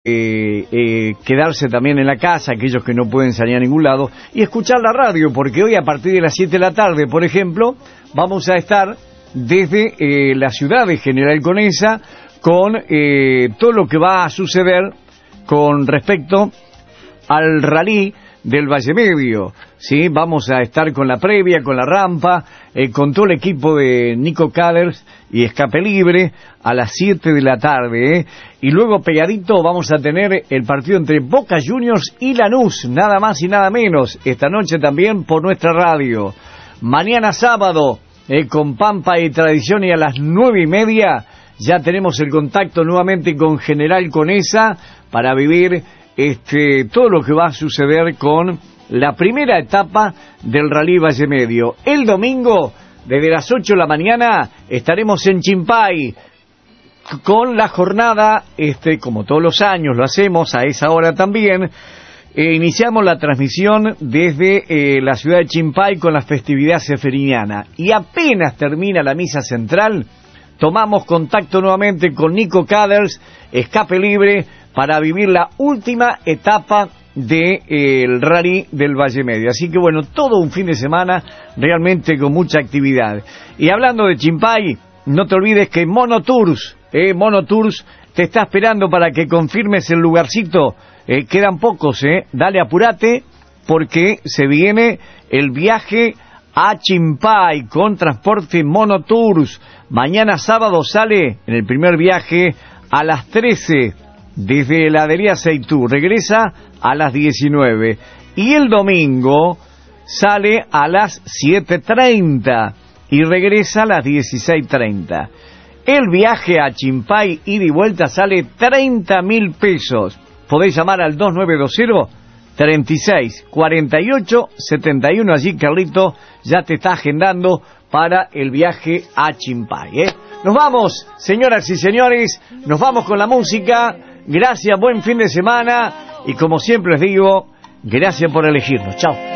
quedarse también en la casa, aquellos que no pueden salir a ningún lado, y escuchar la radio, porque hoy a partir de las 7 de la tarde, por ejemplo, vamos a estar desde la ciudad de General Conesa con todo lo que va a suceder con respecto al rally del Valle Medio, ¿sí? Vamos a estar con la previa, con la rampa, con todo el equipo de Nico Caders y Escape Libre a las 7 de la tarde, y luego pegadito vamos a tener el partido entre Boca Juniors y Lanús, nada más y nada menos, esta noche también por nuestra radio. Mañana sábado, con Pampa y Tradición, y a las 9:30 ya tenemos el contacto nuevamente con General Conesa para vivir todo lo que va a suceder con la primera etapa del Rally Valle Medio. El domingo, desde las 8 de la mañana, estaremos en Chimpay con la jornada, como todos los años lo hacemos a esa hora también. Iniciamos la transmisión desde la ciudad de Chimpay con la festividad seferiana, y apenas termina la misa central, tomamos contacto nuevamente con Nico Caders, Escape Libre, para vivir la última etapa del rally del Valle Medio. Así que bueno, todo un fin de semana realmente con mucha actividad. Y hablando de Chimpay, no te olvides que Monotours te está esperando para que confirmes el lugarcito. Quedan pocos, dale, apurate, porque se viene el viaje a Chimpay con transporte Monotours. Mañana sábado sale en el primer viaje a las 13 desde heladería Seitú, regresa a las 19, y el domingo sale a las 7:30 y regresa a las 16:30. El viaje a Chimpay ida y vuelta sale 30.000 pesos. Podéis llamar al 2920-364871. Allí Carlito ya te está agendando para el viaje a Chimpay, Nos vamos, señoras y señores, nos vamos con la música. Gracias, buen fin de semana, y como siempre les digo, gracias por elegirnos. Chao.